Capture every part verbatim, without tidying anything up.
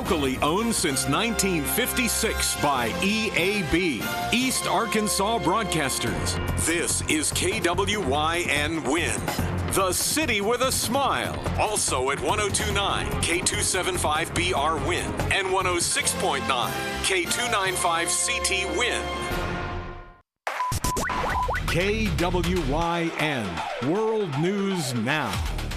Locally owned since nineteen fifty-six by E A B, East Arkansas Broadcasters. This is K W Y N Win, the city with a smile. Also at one oh two point nine K two seventy-five B R Win and one oh six point nine K two ninety-five C T Win. K W Y N, World News Now.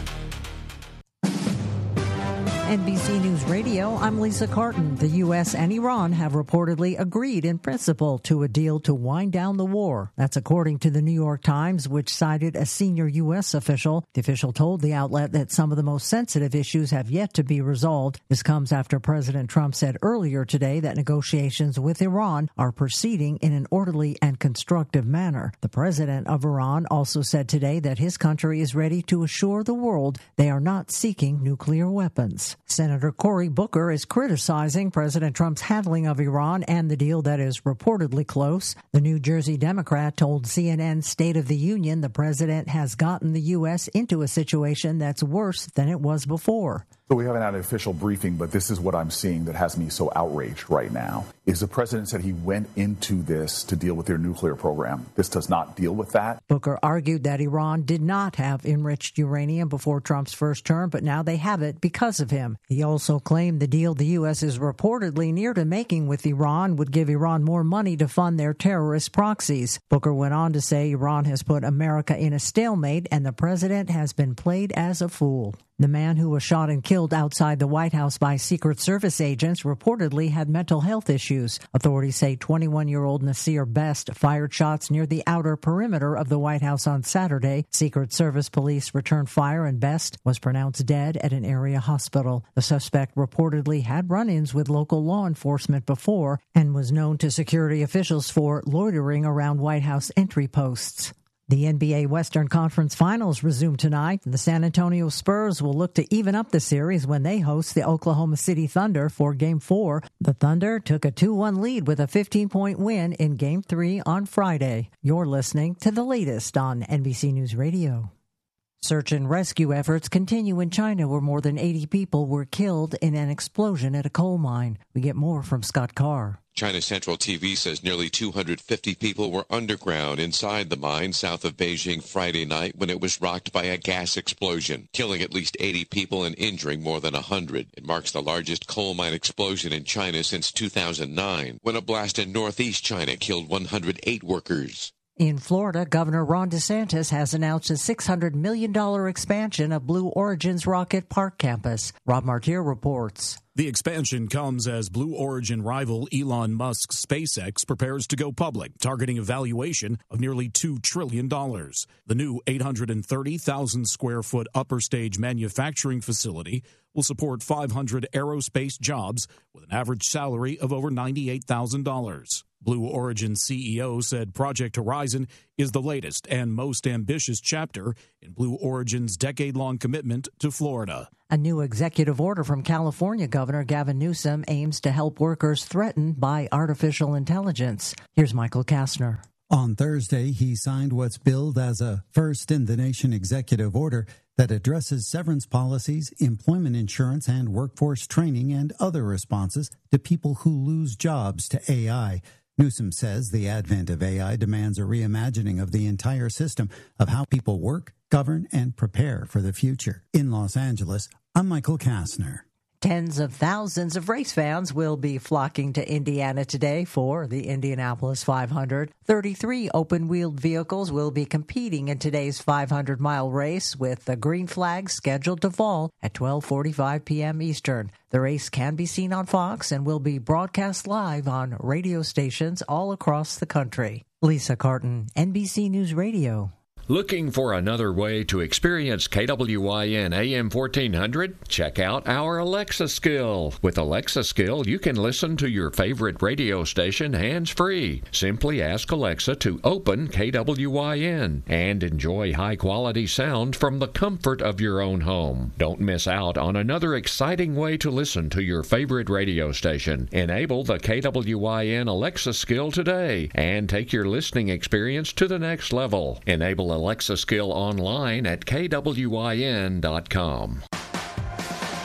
N B C News Radio, I'm Lisa Carton. The U S and Iran have reportedly agreed in principle to a deal to wind down the war. That's according to the New York Times, which cited a senior U S official. The official told the outlet that some of the most sensitive issues have yet to be resolved. This comes after President Trump said earlier today that negotiations with Iran are proceeding in an orderly and constructive manner. The president of Iran also said today that his country is ready to assure the world they are not seeking nuclear weapons. Senator Cory Booker is criticizing President Trump's handling of Iran and the deal that is reportedly close. The New Jersey Democrat told C N N State of the Union the president has gotten the U S into a situation that's worse than it was before. So we haven't had an official briefing, but this is what I'm seeing that has me so outraged right now, is the president said he went into this to deal with their nuclear program. This does not deal with that. Booker argued that Iran did not have enriched uranium before Trump's first term, but now they have it because of him. He also claimed the deal the U S is reportedly near to making with Iran would give Iran more money to fund their terrorist proxies. Booker went on to say Iran has put America in a stalemate and the president has been played as a fool. The man who was shot and killed outside the White House by Secret Service agents reportedly had mental health issues. Authorities say twenty-one-year-old Nasir Best fired shots near the outer perimeter of the White House on Saturday. Secret Service police returned fire and Best was pronounced dead at an area hospital. The suspect reportedly had run-ins with local law enforcement before and was known to security officials for loitering around White House entry posts. The N B A Western Conference Finals resume tonight. The San Antonio Spurs will look to even up the series when they host the Oklahoma City Thunder for Game four. The Thunder took a two one lead with a fifteen-point win in Game three on Friday. You're listening to the latest on N B C News Radio. Search and rescue efforts continue in China, where more than eighty people were killed in an explosion at a coal mine. We get more from Scott Carr. China Central T V says nearly two hundred fifty people were underground inside the mine south of Beijing Friday night when it was rocked by a gas explosion, killing at least eighty people and injuring more than one hundred. It marks the largest coal mine explosion in China since two thousand nine, when a blast in northeast China killed one hundred eight workers. In Florida, Governor Ron DeSantis has announced a six hundred million dollars expansion of Blue Origin's Rocket Park campus. Rob Martier reports. The expansion comes as Blue Origin rival Elon Musk's SpaceX prepares to go public, targeting a valuation of nearly two trillion dollars. The new eight hundred thirty thousand square foot upper stage manufacturing facility will support five hundred aerospace jobs with an average salary of over ninety-eight thousand dollars. Blue Origin C E O said Project Horizon is the latest and most ambitious chapter in Blue Origin's decade-long commitment to Florida. A new executive order from California Governor Gavin Newsom aims to help workers threatened by artificial intelligence. Here's Michael Kastner. On Thursday, he signed what's billed as a first-in-the-nation executive order that addresses severance policies, employment insurance, and workforce training and other responses to people who lose jobs to A I. Newsom says the advent of A I demands a reimagining of the entire system of how people work, govern, and prepare for the future. In Los Angeles, I'm Michael Kastner. Tens of thousands of race fans will be flocking to Indiana today for the Indianapolis five hundred. thirty-three open-wheeled vehicles will be competing in today's five hundred mile race, with the green flag scheduled to fall at twelve forty-five p.m. Eastern. The race can be seen on Fox and will be broadcast live on radio stations all across the country. Lisa Carton, N B C News Radio. Looking for another way to experience K W Y N A M fourteen hundred? Check out our Alexa skill. With Alexa skill, you can listen to your favorite radio station hands-free. Simply ask Alexa to open K W Y N and enjoy high-quality sound from the comfort of your own home. Don't miss out on another exciting way to listen to your favorite radio station. Enable the K W Y N Alexa skill today and take your listening experience to the next level. Enable Alexa skill online at K W Y N dot com.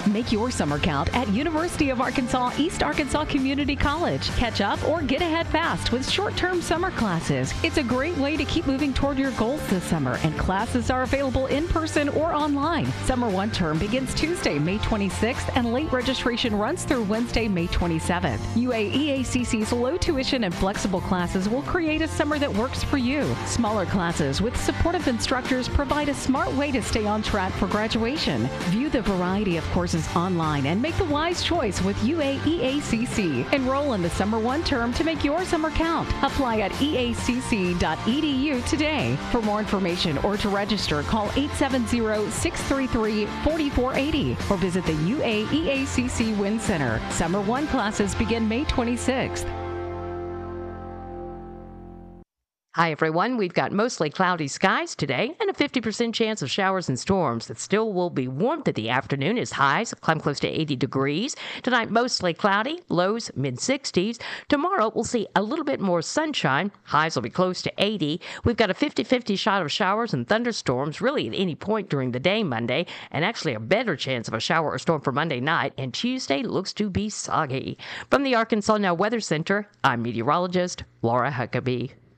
Make your summer count at University of Arkansas East Arkansas Community College. Catch up or get ahead fast with short-term summer classes. It's a great way to keep moving toward your goals this summer, and classes are available in person or online. Summer One term begins Tuesday, May twenty-sixth, and late registration runs through Wednesday, May twenty-seventh. U A E A C C's low tuition and flexible classes will create a summer that works for you. Smaller classes with supportive instructors provide a smart way to stay on track for graduation. View the variety of courses online and make the wise choice with U A E A C C. Enroll in the Summer One term to make your summer count. Apply at E A C C dot E D U today. For more information or to register, call eight seven zero, six three three, four four eight zero or visit the U A E A C C Win Center. Summer One classes begin May twenty-sixth. Hi, everyone. We've got mostly cloudy skies today and a fifty percent chance of showers and storms. It still will be warm in the afternoon as highs climb close to eighty degrees. Tonight, mostly cloudy, lows mid sixties. Tomorrow, we'll see a little bit more sunshine. Highs will be close to eighty. We've got a fifty-fifty shot of showers and thunderstorms really at any point during the day Monday, and actually a better chance of a shower or storm for Monday night. And Tuesday looks to be soggy. From the Arkansas Now Weather Center, I'm meteorologist Laura Huckabee.